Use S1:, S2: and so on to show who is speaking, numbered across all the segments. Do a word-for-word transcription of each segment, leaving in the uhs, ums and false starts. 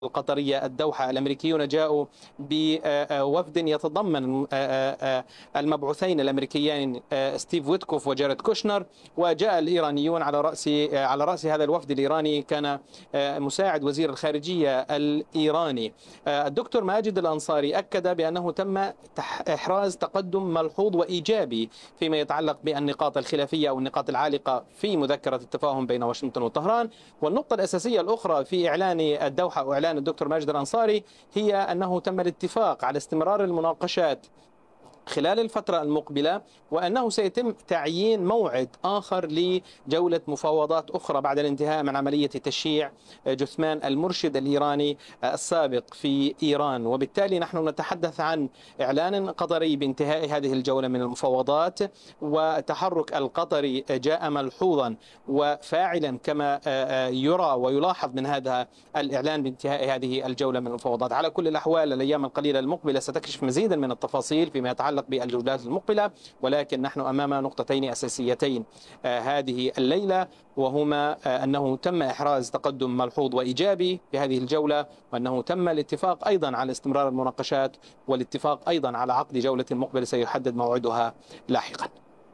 S1: القطرية الدوحة. الأمريكيون جاءوا بوفد يتضمن المبعوثين الأمريكيين ستيف ويتكوف وجاريد كوشنر، وجاء الإيرانيون على رأس على رأس هذا الوفد الإيراني كان مساعد وزير الخارجية الإيراني الدكتور ماجد الأنصاري. أكد بأنه تم إحراز تقدم ملحوظ وإيجابي فيما يتعلق بالنقاط الخلافية أو النقاط العالقة في مذكرة التفاهم بين واشنطن وطهران. والنقطة الأساسية الأخرى في إعلان الدوحة وإعلان الدكتور ماجد الأنصاري هي أنه تم الاتفاق على استمرار المناقشات خلال الفترة المقبلة، وأنه سيتم تعيين موعد آخر لجولة مفاوضات أخرى بعد الانتهاء من عملية تشييع جثمان المرشد الإيراني السابق في إيران. وبالتالي نحن نتحدث عن إعلان قطري بانتهاء هذه الجولة من المفاوضات، وتحرك القطري جاء ملحوظا وفاعلا كما يرى ويلاحظ من هذا الإعلان بانتهاء هذه الجولة من المفاوضات. على كل الأحوال الأيام القليلة المقبلة ستكشف مزيدا من التفاصيل فيما يتعلق بالجولات المقبلة، ولكن نحن أمام نقطتين أساسيتين آه هذه الليلة، وهما آه أنه تم إحراز تقدم ملحوظ وإيجابي في هذه الجولة، وأنه تم الاتفاق أيضا على استمرار المناقشات، والاتفاق أيضا على عقد جولة مقبلة سيحدد موعدها لاحقا.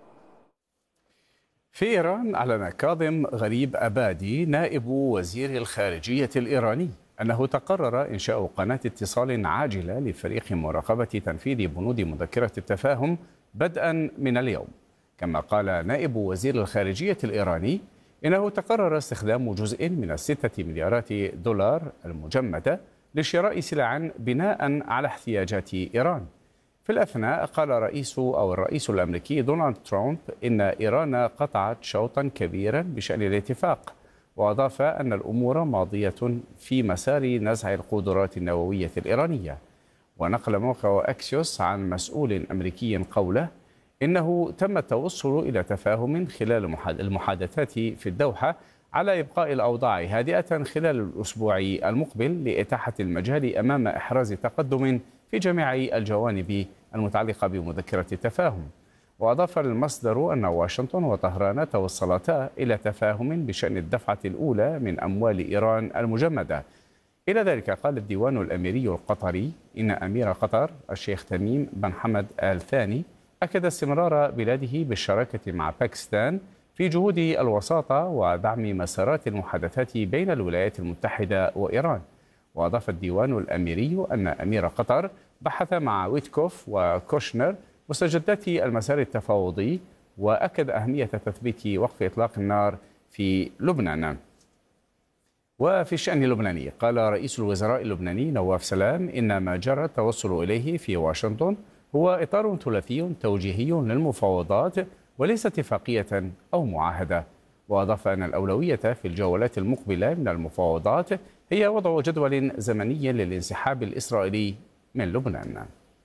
S2: في إيران أعلن كاظم غريب أبادي نائب وزير الخارجية الإيراني أنه تقرر إنشاء قناة اتصال عاجلة لفريق مراقبة تنفيذ بنود مذكرة التفاهم بدءا من اليوم. كما قال نائب وزير الخارجية الإيراني إنه تقرر استخدام جزء من الستة مليارات دولار المجمدة لشراء سلع بناء على احتياجات إيران. في الأثناء قال رئيس أو الرئيس الأمريكي دونالد ترامب إن إيران قطعت شوطا كبيرا بشأن الاتفاق، وأضاف أن الأمور ماضية في مسار نزع القدرات النووية الإيرانية. ونقل موقع أكسيوس عن مسؤول أمريكي قوله إنه تم التوصل إلى تفاهم خلال المحادثات في الدوحة على إبقاء الأوضاع هادئة خلال الأسبوع المقبل لإتاحة المجال أمام إحراز تقدم في جميع الجوانب المتعلقة بمذكرة التفاهم. وأضاف المصدر أن واشنطن وطهران توصلتا إلى تفاهم بشأن الدفعة الأولى من أموال إيران المجمدة. إلى ذلك قال الديوان الأميري القطري إن أمير قطر الشيخ تميم بن حمد آل ثاني أكد استمرار بلاده بالشراكة مع باكستان في جهود الوساطة ودعم مسارات المحادثات بين الولايات المتحدة وإيران. وأضاف الديوان الأميري أن أمير قطر بحث مع ويتكوف وكوشنر مستجدات المسار التفاوضي، وأكد أهمية تثبيت وقف إطلاق النار في لبنان. وفي الشأن اللبناني قال رئيس الوزراء اللبناني نواف سلام إن ما جرى التوصل إليه في واشنطن هو إطار ثلاثي توجيهي للمفاوضات وليس اتفاقية أو معاهدة. وأضاف أن الأولوية في الجولات المقبلة من المفاوضات هي وضع جدول زمني للانسحاب الإسرائيلي من لبنان.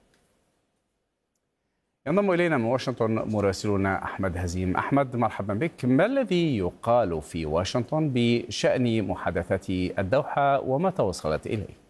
S2: ينضم إلينا من واشنطن مراسلنا أحمد هزيم. أحمد، مرحبا بك. ما الذي يقال في واشنطن بشأن محادثات الدوحة وما توصلت إليه؟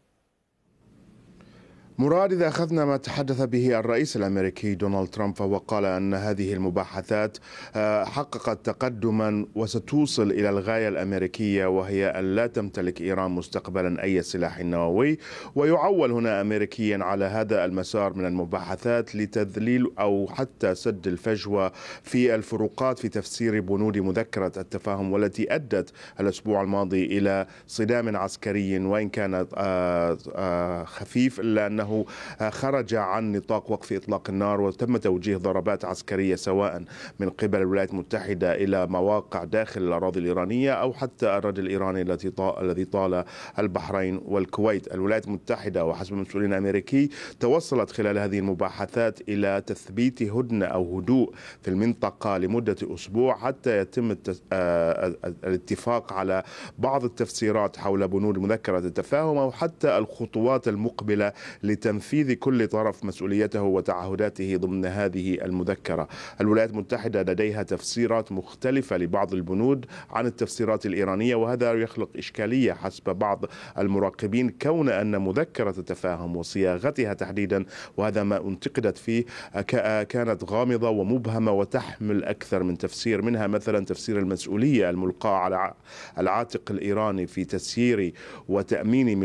S3: مراد، إذا أخذنا ما تحدث به الرئيس الأمريكي دونالد ترامب فهو قال أن هذه المباحثات حققت تقدما وستوصل إلى الغاية الأمريكية، وهي أن لا تمتلك إيران مستقبلا أي سلاح نووي. ويعول هنا أمريكيا على هذا المسار من المباحثات لتذليل أو حتى سد الفجوة في الفروقات في تفسير بنود مذكرة التفاهم، والتي أدت الأسبوع الماضي إلى صدام عسكري وإن كان خفيف، إلا أنه خرج عن نطاق وقف إطلاق النار، وتم توجيه ضربات عسكرية سواء من قبل الولايات المتحدة إلى مواقع داخل الأراضي الإيرانية أو حتى الرد الإيراني الذي الذي طال البحرين والكويت. الولايات المتحدة وحسب مسؤولين أمريكي توصلت خلال هذه المباحثات إلى تثبيت هدنة أو هدوء في المنطقة لمدة أسبوع حتى يتم الاتفاق على بعض التفسيرات حول بنود مذكرة التفاهم أو حتى الخطوات المقبلة لتنفيذ كل طرف مسؤوليته وتعهداته ضمن هذه المذكرة. الولايات المتحدة لديها تفسيرات مختلفة لبعض البنود عن التفسيرات الإيرانية، وهذا يخلق إشكالية حسب بعض المراقبين، كون أن مذكرة التفاهم وصياغتها تحديدا، وهذا ما انتقدت فيه، كانت غامضة ومبهمة وتحمل أكثر من تفسير، منها مثلا تفسير المسؤولية الملقاة على العاتق الإيراني في تسيير وتأمين